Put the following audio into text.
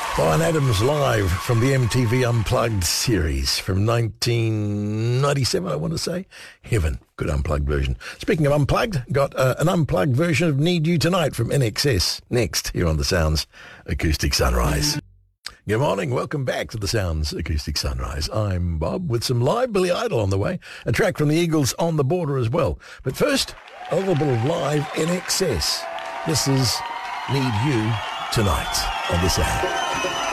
Bryan Adams live from the MTV Unplugged series from 1997, I want to say. Heaven. Good unplugged version. Speaking of unplugged, got an unplugged version of Need You Tonight from NXS next here on the Sounds Acoustic Sunrise. Good morning. Welcome back to the Sounds Acoustic Sunrise. I'm Bob with some live Billy Idol on the way. A track from the Eagles on the border as well. But first, a little bit of live NXS. This is Need You Tonight on the Sound.